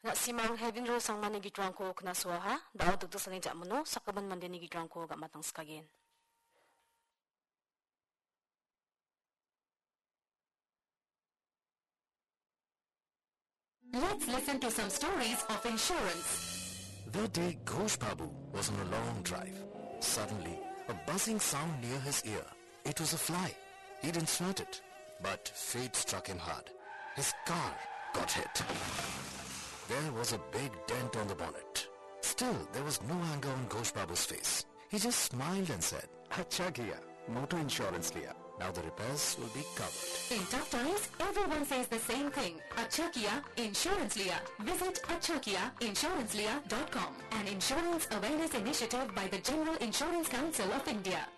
Nga simang Heaven Rose ang manigitran ko knaswaha, daw dugto sa nidya mo no, sa kaban man din nigitran ko ga matang skagin. Let's listen to some stories of insurance. The day Ghosh Babu was on a long drive. Suddenly, a buzzing sound near his ear. It was a fly. He didn't smell it, but fate struck him hard. His car got hit. There was a big dent on the bonnet. Still, there was no anger on Ghosh Babu's face. He just smiled and said, "Acha kiya, motor insurance liya. Now the repairs will be covered." In tough times, everyone says the same thing. Acha Kiya, Insurance Liya. Visit achakiyainsuranceliya.com, an insurance awareness initiative by the General Insurance Council of India.